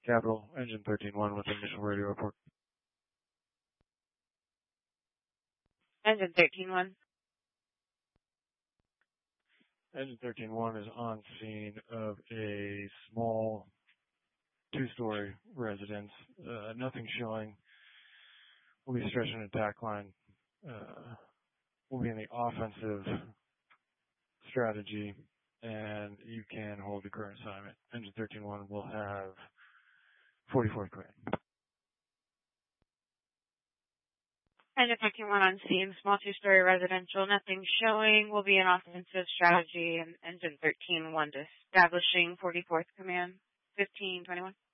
Capital, Engine 13-1 with initial radio report. Engine 13-1. Engine 13-1 is on scene of a small two-story residence. Nothing showing. We'll be stretching an attack line. We'll be in the offensive strategy, and you can hold the current assignment. Engine 13-1 will have 44th command. Engine 13-1 on scene, small two-story residential, nothing showing. Will be an offensive strategy, and Engine 13-1 establishing 44th command, 1521.